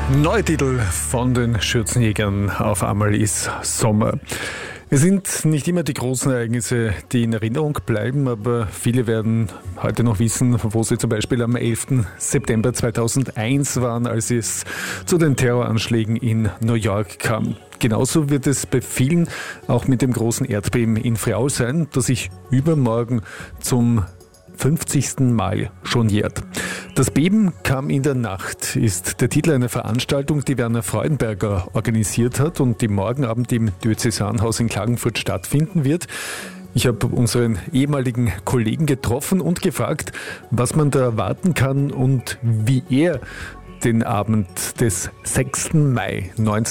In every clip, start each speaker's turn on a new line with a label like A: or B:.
A: Neuer Titel von den Schürzenjägern, auf einmal ist Sommer. Es sind nicht immer die großen Ereignisse, die in Erinnerung bleiben, aber viele werden heute noch wissen, wo sie zum Beispiel am 11. September 2001 waren, als es zu den Terroranschlägen in New York kam. Genauso wird es bei vielen auch mit dem großen Erdbeben in Friaul sein, das sich übermorgen zum 50. Mal schon jährt. Das Beben kam in der Nacht, ist der Titel einer Veranstaltung, die Werner Freudenberger organisiert hat und die morgen Abend im Diözesanhaus in Klagenfurt stattfinden wird. Ich habe unseren ehemaligen Kollegen getroffen und gefragt, was man da erwarten kann und wie er den Abend des 6. Mai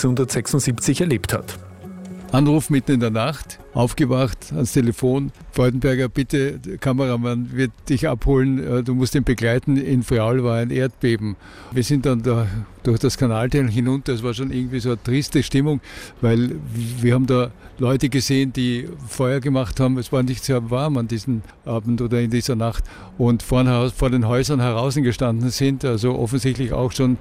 A: 1976 erlebt hat.
B: Anruf mitten in der Nacht, aufgewacht, ans Telefon. Freudenberger, bitte, der Kameramann wird dich abholen, du musst ihn begleiten. In Friaul war ein Erdbeben. Wir sind dann da durch das Kanaltal hinunter, es war schon irgendwie so eine triste Stimmung, weil wir haben da Leute gesehen, die Feuer gemacht haben. Es war nicht sehr warm an diesem Abend oder in dieser Nacht und vor den Häusern heraus gestanden sind, also offensichtlich auch schon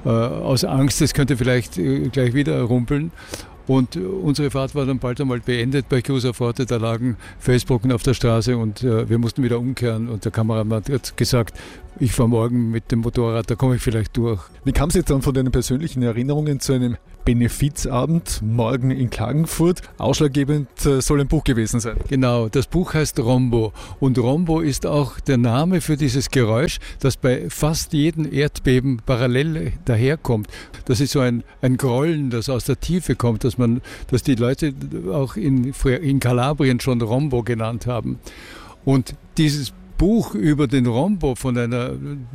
B: aus Angst, es könnte vielleicht gleich wieder rumpeln. Und unsere Fahrt war dann bald einmal beendet bei Chiusa Forte. Da lagen Felsbrocken auf der Straße und wir mussten wieder umkehren. Und der Kameramann hat gesagt, ich fahre morgen mit dem Motorrad, da komme ich vielleicht durch.
A: Wie kam es jetzt dann von deinen persönlichen Erinnerungen zu einem Benefizabend morgen in Klagenfurt? Ausschlaggebend soll ein Buch gewesen sein.
B: Genau, das Buch heißt Rombo. Und Rombo ist auch der Name für dieses Geräusch, das bei fast jedem Erdbeben parallel daherkommt. Das ist so ein Grollen, das aus der Tiefe kommt, dass die Leute auch in Kalabrien schon Rombo genannt haben. Und dieses Buch über den Rombo von einer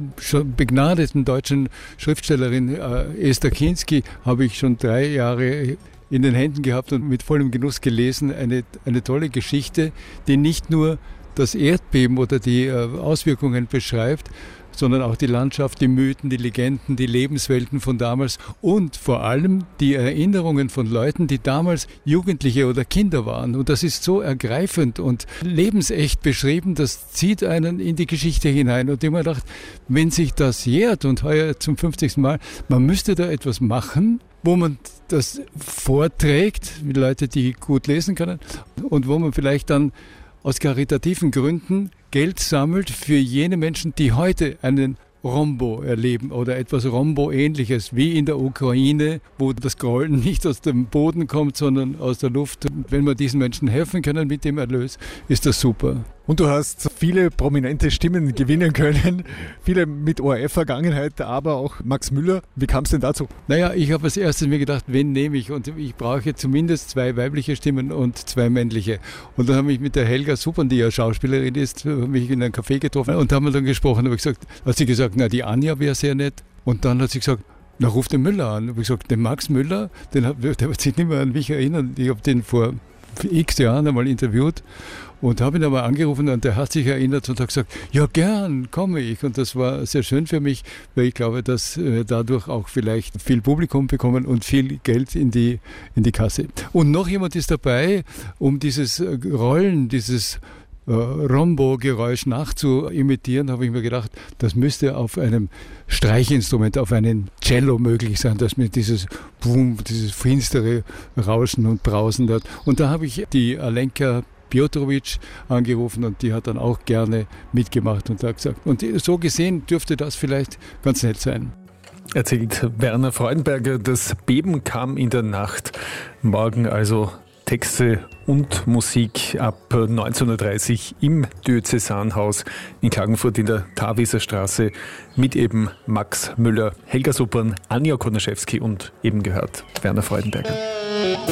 B: begnadeten deutschen Schriftstellerin Esther Kinski habe ich schon 3 Jahre in den Händen gehabt und mit vollem Genuss gelesen. Eine tolle Geschichte, die nicht nur das Erdbeben oder die Auswirkungen beschreibt, sondern auch die Landschaft, die Mythen, die Legenden, die Lebenswelten von damals und vor allem die Erinnerungen von Leuten, die damals Jugendliche oder Kinder waren. Und das ist so ergreifend und lebensecht beschrieben, das zieht einen in die Geschichte hinein. Und ich habe mir gedacht, wenn sich das jährt und heuer zum 50. Mal, man müsste da etwas machen, wo man das vorträgt, mit Leuten, die gut lesen können und wo man vielleicht dann aus karitativen Gründen Geld sammelt für jene Menschen, die heute einen Rombo erleben oder etwas Rombo-ähnliches wie in der Ukraine, wo das Grollen nicht aus dem Boden kommt, sondern aus der Luft. Wenn wir diesen Menschen helfen können mit dem Erlös, ist das super.
A: Und du hast viele prominente Stimmen gewinnen können, viele mit ORF-Vergangenheit, aber auch Max Müller. Wie kam es denn dazu?
B: Naja, ich habe als erstes mir gedacht, wen nehme ich? Und ich brauche zumindest 2 weibliche Stimmen und 2 männliche. Und dann habe ich mit der Helga Suppern, die ja Schauspielerin ist, mich in einem Café getroffen und haben wir dann gesprochen. Hat sie gesagt, na, die Anja wäre sehr nett. Und dann hat sie gesagt, na, ruf den Müller an. Ich habe gesagt, den Max Müller, der wird sich nicht mehr an mich erinnern. Ich habe den vor x Jahren einmal interviewt und habe ihn aber angerufen und der hat sich erinnert und hat gesagt, ja gern, komme ich. Und das war sehr schön für mich, weil ich glaube, dass wir dadurch auch vielleicht viel Publikum bekommen und viel Geld in die Kasse. Und noch jemand ist dabei, um dieses Rollen, dieses Rombo-Geräusch nachzuimitieren, habe ich mir gedacht, das müsste auf einem Streichinstrument, auf einem Cello möglich sein, dass mir dieses Boom, dieses finstere Rauschen und Brausen dort. Und da habe ich die Alenka Piotrowitsch angerufen und die hat dann auch gerne mitgemacht und hat gesagt, und so gesehen dürfte das vielleicht ganz nett sein.
A: Erzählt Werner Freudenberger, das Beben kam in der Nacht. Morgen also Texte und Musik ab 19.30 Uhr im Diözesanhaus in Klagenfurt in der Tarviser Straße mit eben Max Müller, Helga Suppern, Anja Konaschewski und eben gehört Werner Freudenberger.